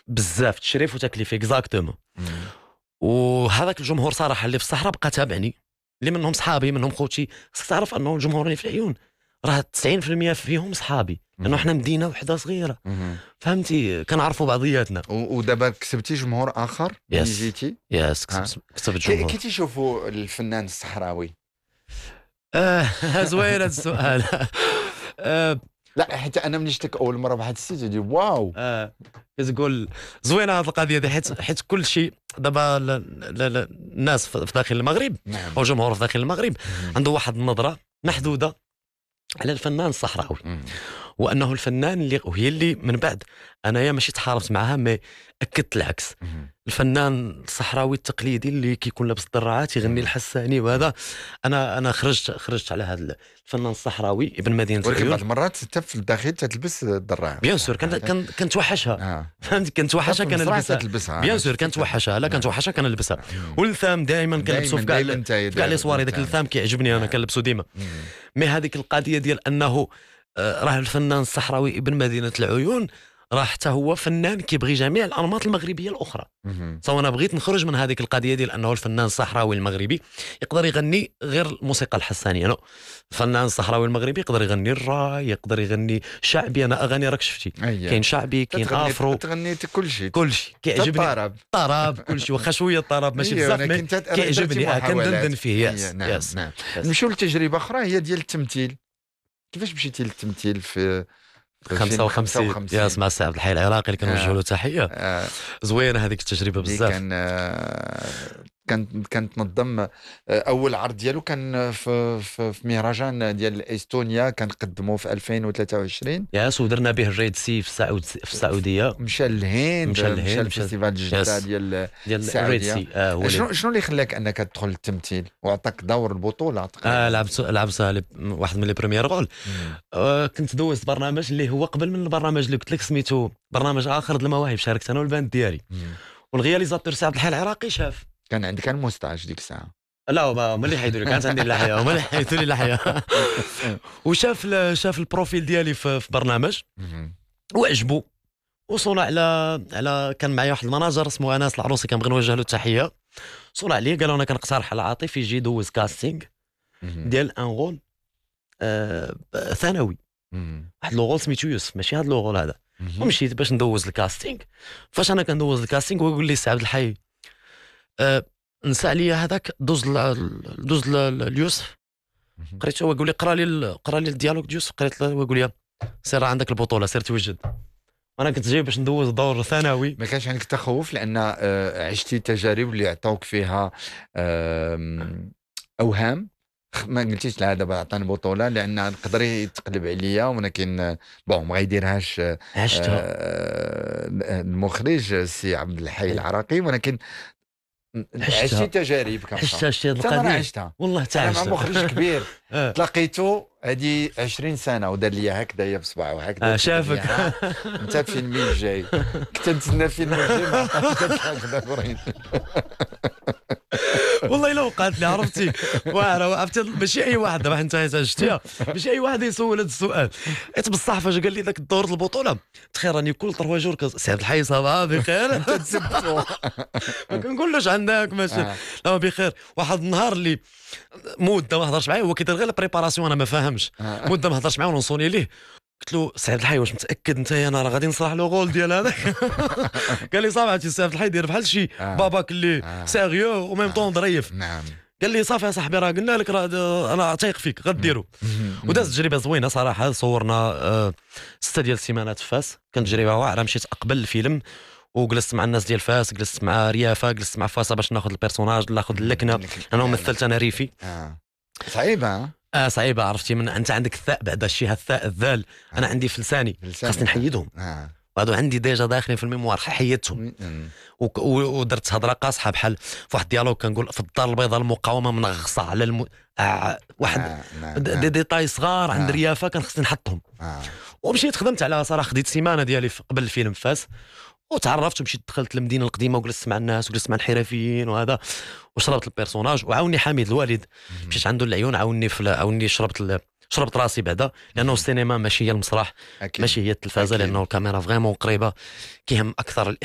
بزاف تشريف وتكليف اكزاكتومون. وهذاك الجمهور صراحه اللي في الصحراء بقى تابعني، اللي منهم صحابي منهم خوتي. خصك تعرف انه الجمهور اللي في العيون راه 90% فيهم صحابي، لانه حنا مدينه وحده صغيره فهمتي، كنعرفوا بعضياتنا. ودابا كسبتي جمهور اخر ملي جيتي؟ يس كسبت جمهور. كي تشوفوا الفنان الصحراوي؟ زوين هذا السؤال. لا حتى انا ملي شفتك اول مره بهذا السيت دي واو. كتقول زوينه هذه القضيه دي، حيت كل شيء دابا الناس في داخل المغرب او الجمهور في داخل المغرب عنده واحد النظره محدوده على الفنان الصحراوي، وانه الفنان اللي وهي اللي من بعد انايا ماشي تحاربت معها، ما اكدت العكس. الفنان الصحراوي التقليدي اللي كيكون لابس الدراعات يغني الحساني وهذا، انا خرجت على هذا الفنان الصحراوي ابن مدينه العيون. ولكن بعض المرات حتى في الداخل تلبس الدراع بيان سور. كنت وحشها فهمتي، كنت وحشها كنلبسها بيان سور، كنت وحشها لا كنت وحشها كنلبسها. والثام دائما كنلبسو في كاع لي سواري، داك الثام كيعجبني انا كنلبسو ديما. مي هذيك القضيه ديال انه راه الفنان الصحراوي ابن مدينه العيون راه حتى هو فنان كيبغي جميع الانماط المغربيه الاخرى. سواء انا بغيت نخرج من هذيك القضيه ديال انه الفنان الصحراوي المغربي يقدر يغني غير الموسيقى الحسانيه. انا الفنان الصحراوي المغربي يقدر يغني الراي، يقدر يغني شعبي. انا اغاني راك شفتي كاين شعبي كاين افرو، تغنيت كل شيء كيعجبني. طرب كل شيء، واخا شويه الطرب ماشي بزاف كيعجبني كندندن فيه. يس نعم. نمشيو لتجربه اخرى هي ديال التمثيل. كيفاش مشيتي للتمثيل في 55 ياس مع السي عبد الحي العراقي اللي كنوجهوا له تحيه. زوينه هذيك التجربه بزاف. كان تنظم اول عرض ديالو كان في مهرجان ديال استونيا، كان قدموه في 2023 ياس، ودرنا به الريد سي في السعوديه. مشى للهند، مشى الفيستيفال جدة ديال الريد سي. شنو اللي خلاك انك تدخل التمثيل وعطاك دور البطوله؟ لعبت واحد من لي بريمير رول. كنت دوزت برنامج اللي هو قبل من البرنامج اللي قلت لك سميتو برنامج اخر المواهب، شاركت انا والباند ديالي. والغياليزاتور سي عبد الحي العراقي كان عندك المستاج ديك الساعه؟ لا هما اللي حيدوا لي، كانت عندي اللحيه، هما اللي حيدوا لي اللحيه. وشاف البروفيل ديالي في برنامج وعجبو، وصونا على كان معايا واحد المناجر اسمه انس العروسي، كنبغي نوجه له التحيه. صونا عليه قالوا انا كنقترح على عاطف يجي يدوز كاستينغ ديال ان غول ثانوي، واحد لو غول سميتو يوسف، ماشي هذا لو غول هذا. ومشيت باش ندوز الكاستينغ. فاش انا كندوز الكاستينغ ويقول لي السي عبد الحي نسى عليا هذاك دوز ليوسف. قريت هو يقول لي قرا لي الديالوج ديال يوسف، قريت له ويقول لي سير عندك البطوله، سير توجد. وانا كنت جاي باش ندوز دور ثانوي. ما كانش عندك تخوف لان عشتي تجارب اللي عطاوك فيها اوهام؟ ما قلتيش لا دابا عطاني بطوله لان نقدر يتقلب عليا، ولكن ما غيديرهاش المخرج السي عبد الحي العراقي، ولكن عشتي تجارب عشتها والله تعال مع مخرج كبير تلاقيته هذه 20 سنه ودار لي هكذايا بصباعه هكذا. شافك انت الفيلم الجاي كنت نتسنى الفيلم الجاي ما عرفتش. والله الا وقعت لي عرفتي عرفتي ماشي اي واحد دابا انت شفتيها، ماشي اي واحد يسول هذا السؤال. حيت بصح فاش قال لي ذاك الدور البطوله تخيل راني كل 3 جور سي عبد الحي صافا بخير. انت تسبتو ما كنقولوش عندك ماشي لا بخير. واحد النهار اللي مده ما هضرش معايا، هو كيدير غير البريباراسيون انا ما فاهمش، مده ما هضرش معايا ونصوني ليه. قلت له سي عبد الحي واش متاكد انت انا راه غادي نصلح له غول ديال هذاك؟ قال لي صافي سي عبد الحي دير بحال شي باباك اللي سيريو وميم طون ظريف. نعم. قال لي صافي يا صاحبي راه قلنا لك راه انا عتيق فيك غديرو. ودازت تجربه زوينه صراحه. صورنا 6 ديال السيمانات في فاس، كانت تجربه واعره. مشيت اقبل الفيلم وجلست مع الناس ديال فاس، جلست مع ريافه، جلست مع فاسا باش ناخذ البيرسوناج، ناخذ اللكنه. انا مثلت انا ريفي. صعيبه صعيبه عرفتي، من انت عندك الثاء بعد الشيء الثاء الذال انا عندي في لساني خاصني نحيدهم. وهادو عندي ديجا داخلين في الميموار حيدتهم. ودرت هضره قاصحه بحال في واحد الديالوج كنقول في الدار البيضاء المقاومه منغصه على واحد ديتاي صغار عند ريافه كان خصني نحطهم. ومشيت خدمت على صراحه، خديت سيمانه ديالي قبل الفيلم فاس، وتعرفت ومشيت دخلت المدينه القديمه وجلست مع الناس وجلست مع الحرفيين وهذا، وشربت البيرسوناج. وعاوني حميد الوالد، مشيت عنده العيون، عاوني شربت راسي بعدا، لانه السينما ماشي هي المسرح، ماشي هي التلفازه، لانه الكاميرا فريمون قريبه، كيهم اكثر